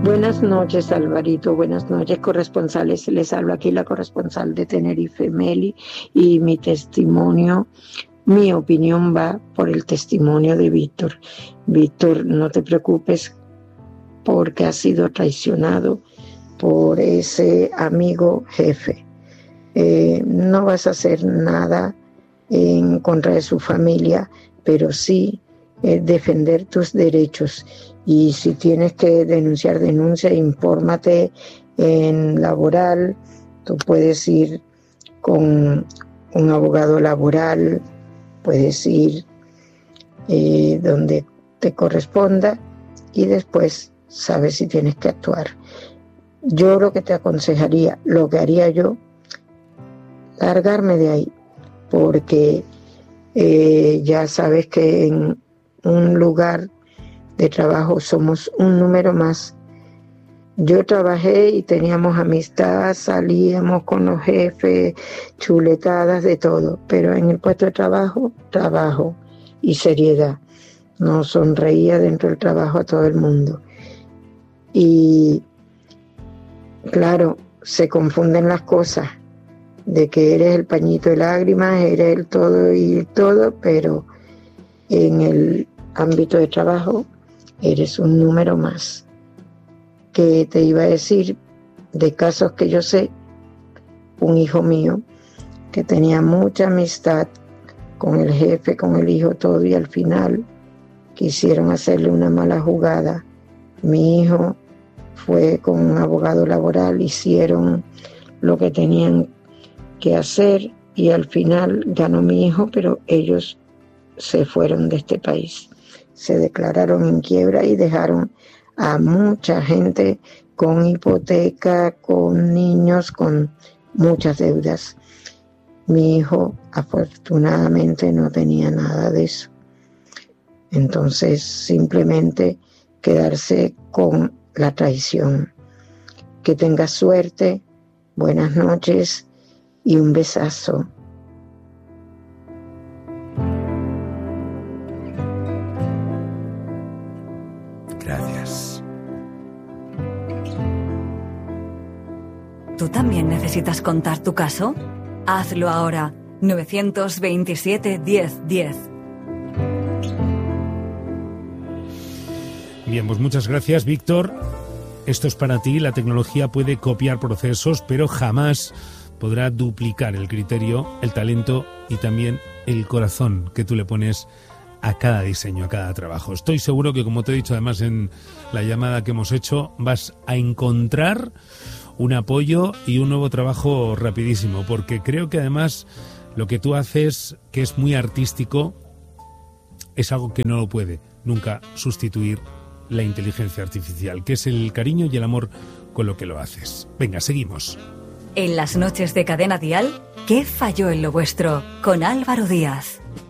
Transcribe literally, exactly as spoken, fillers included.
Buenas noches, Alvarito. Buenas noches, corresponsales. Les habla aquí la corresponsal de Tenerife, Meli, y mi testimonio, mi opinión va por el testimonio de Víctor. Víctor, no te preocupes porque has sido traicionado por ese amigo jefe. Eh, no vas a hacer nada en contra de su familia, pero sí eh, defender tus derechos. Y si tienes que denunciar, denuncia, infórmate en laboral. Tú puedes ir con un abogado laboral, puedes ir eh, donde te corresponda y después sabes si tienes que actuar. Yo lo que te aconsejaría, lo que haría yo, largarme de ahí, porque eh, ya sabes que en un lugar de trabajo somos un número más. Yo trabajé y teníamos amistad, salíamos con los jefes, chuletadas, de todo, pero en el puesto de trabajo, trabajo y seriedad. No sonreía dentro del trabajo a todo el mundo. Y claro, se confunden las cosas, de que eres el pañito de lágrimas, eres el todo y el todo, pero en el ámbito de trabajo eres un número más. Que te iba a decir de casos que yo sé, un hijo mío que tenía mucha amistad con el jefe, con el hijo, todo, y al final quisieron hacerle una mala jugada. Mi hijo fue con un abogado laboral, hicieron lo que tenían que hacer y al final ganó mi hijo, pero ellos se fueron de este país. Se declararon en quiebra y dejaron a mucha gente con hipoteca, con niños, con muchas deudas. Mi hijo afortunadamente no tenía nada de eso. Entonces simplemente quedarse con la traición. Que tengas suerte, buenas noches y un besazo. Gracias. ¿Tú también necesitas contar tu caso? Hazlo ahora. nueve dos siete, diez, diez. Bien, pues muchas gracias, Víctor. Esto es para ti. La tecnología puede copiar procesos, pero jamás podrá duplicar el criterio, el talento y también el corazón que tú le pones a cada diseño, a cada trabajo. Estoy seguro que, como te he dicho además en la llamada que hemos hecho, vas a encontrar un apoyo y un nuevo trabajo rapidísimo, porque creo que además lo que tú haces, que es muy artístico, es algo que no lo puede nunca sustituir la inteligencia artificial, que es el cariño y el amor con lo que lo haces. Venga, seguimos. En las noches de Cadena Dial, ¿qué falló en lo vuestro? Con Álvaro Díaz.